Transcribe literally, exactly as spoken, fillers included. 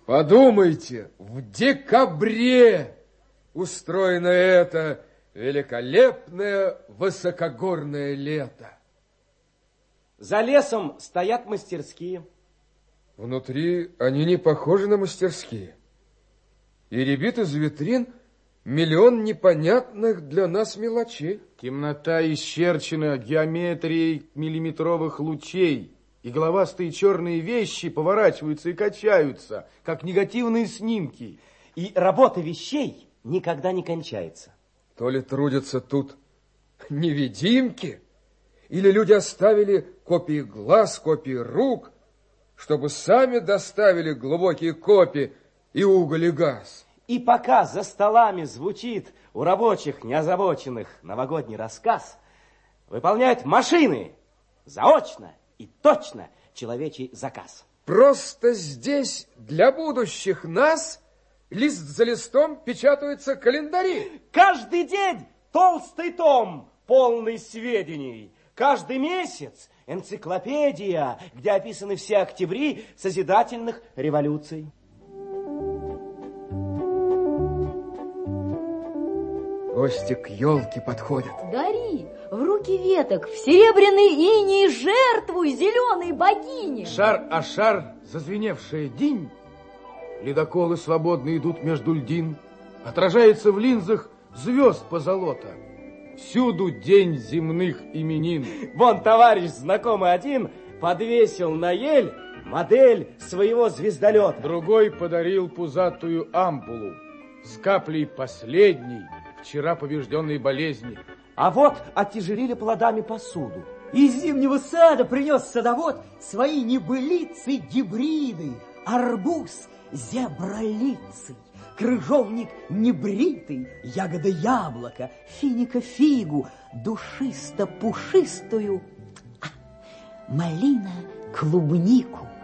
Подумайте, в декабре устроено это великолепное высокогорное лето. За лесом стоят мастерские. Внутри они не похожи на мастерские. И рябит из витрин миллион непонятных для нас мелочей. Темнота исчерчена геометрией миллиметровых лучей, и головастые черные вещи поворачиваются и качаются, как негативные снимки. И работа вещей никогда не кончается. То ли трудятся тут невидимки, или люди оставили копии глаз, копии рук, чтобы сами доставили глубокие копии и уголь и газ. И пока за столами звучит у рабочих неозабоченных новогодний рассказ, выполняют машины заочно и точно человечий заказ. Просто здесь для будущих нас лист за листом печатаются календари. Каждый день толстый том, полный сведений. Каждый месяц энциклопедия, где описаны все октябри созидательных революций. Гости к елке подходят. Дари в руки веток, в серебряный иней жертвуй зеленой богине. Шар а шар, зазвеневшая динь, ледоколы свободно идут между льдин, отражается в линзах звезд позолота. Всюду день земных именин. Вон товарищ знакомый один подвесил на ель модель своего звездолета. Другой подарил пузатую ампулу с каплей последней, вчера побежденной болезни. А вот оттяжелили плодами посуду. Из зимнего сада принес садовод свои небылицы гибриды. Арбуз зебролицый, крыжовник небритый, ягода яблоко, финика фигу, душисто-пушистую, а, малина клубнику.